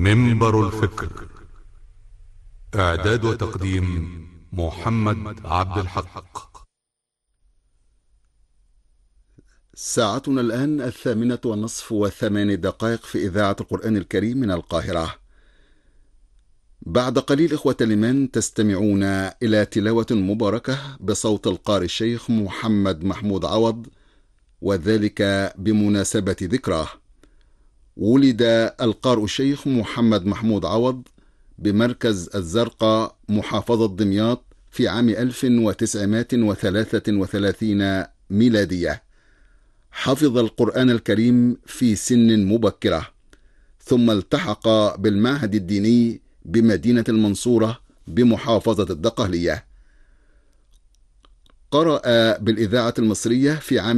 منبر الفكر. إعداد وتقديم محمد عبد الحق. ساعتنا الآن 20:08 في إذاعة القرآن الكريم من القاهرة. بعد قليل إخوة الإيمان تستمعون إلى تلاوة مباركة بصوت القارئ الشيخ محمد محمود عوض، وذلك بمناسبة ذكراه. ولد القارئ الشيخ محمد محمود عوض بمركز الزرقاء محافظة دمياط في عام 1933 ميلادية. حفظ القرآن الكريم في سن مبكرة، ثم التحق بالمعهد الديني بمدينة المنصورة بمحافظة الدقهلية. قرأ بالإذاعة المصرية في عام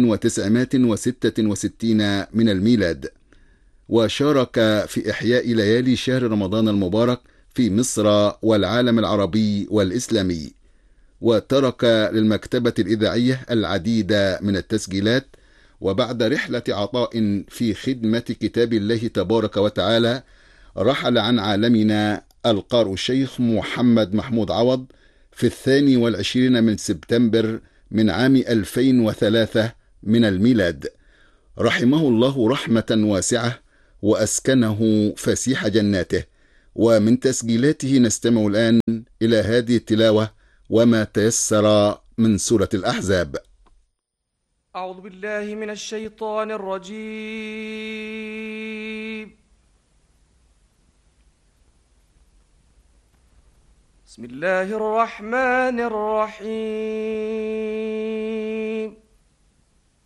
1966 من الميلاد، وشارك في إحياء ليالي شهر رمضان المبارك في مصر والعالم العربي والإسلامي، وترك للمكتبة الإذاعية العديد من التسجيلات. وبعد رحلة عطاء في خدمة كتاب الله تبارك وتعالى، رحل عن عالمنا القارئ الشيخ محمد محمود عوض في 22 من سبتمبر من عام 2003 من الميلاد، رحمه الله رحمة واسعة وأسكنه فسيح جناته. ومن تسجيلاته نستمع الآن إلى هذه التلاوة وما تيسر من سورة الأحزاب. أعوذ بالله من الشيطان الرجيم. بسم الله الرحمن الرحيم.